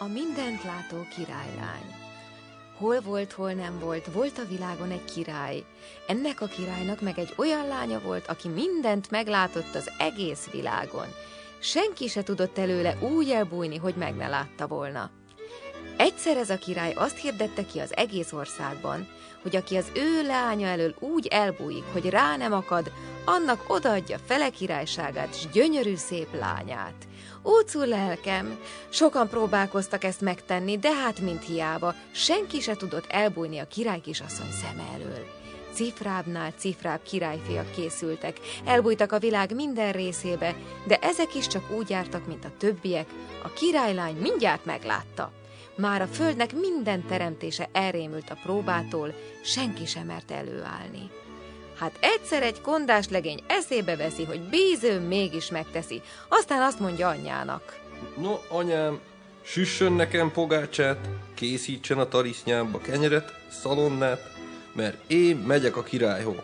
A mindent látó királylány. Hol volt, hol nem volt, volt a világon egy király. Ennek a királynak meg egy olyan lánya volt, aki mindent meglátott az egész világon. Senki se tudott előle úgy elbújni, hogy meg ne látta volna. Egyszer ez a király azt hirdette ki az egész országban, hogy aki az ő leánya elől úgy elbújik, hogy rá nem akad, annak odaadja fele királyságát s gyönyörű szép lányát. Ócul lelkem, sokan próbálkoztak ezt megtenni, de hát mint hiába, senki se tudott elbújni a király kisasszony szeme elől. Cifrábbnál cifrább királyfiak készültek, elbújtak a világ minden részébe, de ezek is csak úgy jártak, mint a többiek. A királylány mindjárt meglátta. Már a földnek minden teremtése elrémült a próbától, senki sem mert előállni. Hát egyszer egy kondás legény eszébe veszi, hogy bíző mégis megteszi, aztán azt mondja anyjának. No, anyám, süssön nekem pogácsát, készítsen a tarisznyámba kenyeret, szalonnát, mert én megyek a királyhoz.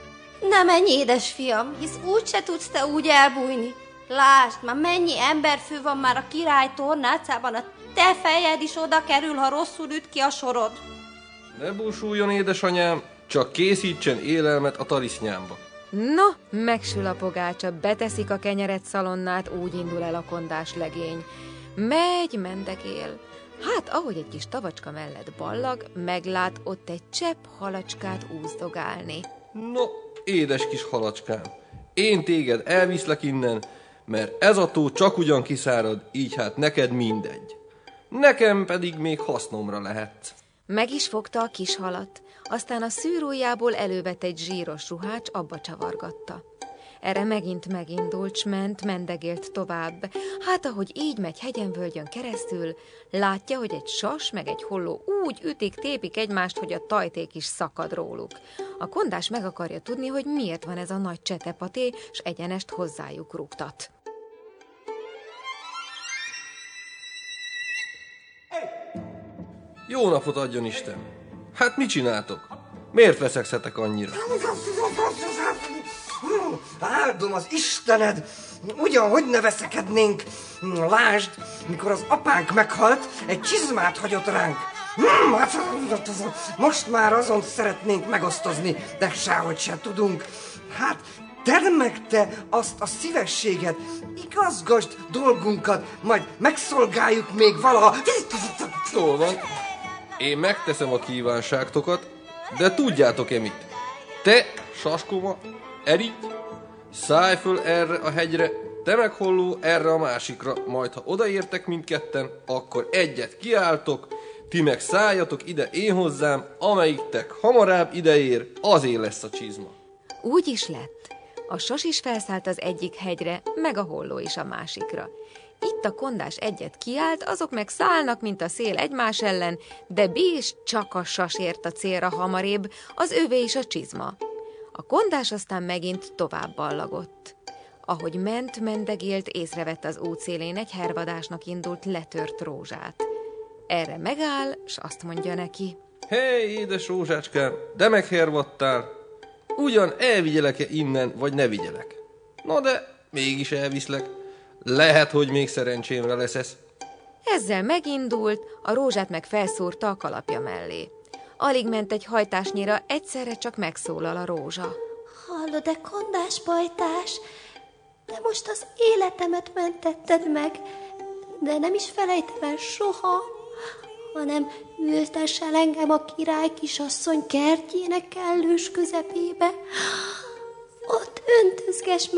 Ne menj, édesfiam, hisz úgyse tudsz te úgy elbújni. Lásd, már mennyi emberfő van már a király tornácában, a te fejed is oda kerül, ha rosszul üt ki a sorod. Ne búsuljon, édesanyám, csak készítsen élelmet a tarisznyámba. No, megsül a pogácsa, beteszik a kenyeret, szalonnát, úgy indul el a kondás legény. Megy, mendegél. Hát, ahogy egy kis tavacska mellett ballag, meglát ott egy csepp halacskát úzdogálni. No, édes kis halacskám, én téged elviszlek innen, mert ez a tó csak ugyan kiszárad, így hát neked mindegy. Nekem pedig még hasznomra lehet. Meg is fogta a kis halat, aztán a szűrőjából elővett egy zsíros ruhát, s abba csavargatta. Erre megint megindult, s mendegélt tovább. Hát, ahogy így megy hegyen-völgyön keresztül, látja, hogy egy sas meg egy holló úgy ütik, tépik egymást, hogy a tajték is szakad róluk. A kondás meg akarja tudni, hogy miért van ez a nagy csetepaté, s egyenest hozzájuk rúgtat. Jó napot adjon Isten! Hát mit csináltok? Miért veszekszetek annyira? Áldom az Istened! Ugyan, hogy ne veszekednénk? Lásd, mikor az apánk meghalt, egy csizmát hagyott ránk. Most már azon szeretnénk megosztozni, de sehogy se tudunk. Hát, tedd meg te azt a szívességet, igazgasd dolgunkat, majd megszolgáljuk még valaha. Jól van, én megteszem a kívánságtokat, de tudjátok-e mit? Te, saskoma, erigy, szállj föl erre a hegyre, te meg holló erre a másikra, majd ha odaértek mindketten, akkor egyet kiáltok, ti meg szálljatok ide én hozzám, amelyiktek hamarabb ideér, azé lesz a csizma. Úgy is lett. A sas is felszállt az egyik hegyre, meg a holló is a másikra. Itt a kondás egyet kiált, azok meg szállnak, mint a szél egymás ellen, de bés csak a sas ért a célra hamarébb, az övé is a csizma. A kondás aztán megint tovább ballagott. Ahogy mendegélt, észrevett az út szélén egy hervadásnak indult letört rózsát. Erre megáll, s azt mondja neki. Hé, édes rózsácskám, de meghervadtál. Ugyan elvigyelek-e innen, vagy ne vigyelek? Na de mégis elviszlek. Lehet, hogy még szerencsémre lesz ez. Ezzel megindult, a rózsát meg felszórta a kalapja mellé. Alig ment egy hajtásnyira, egyszerre csak megszólal a rózsa. Hallod-e, kondás pajtás? De most az életemet mentetted meg, de nem is felejtem el soha, hanem ültess el engem a király kisasszony kertjének kellős közepébe. Ott öntözgess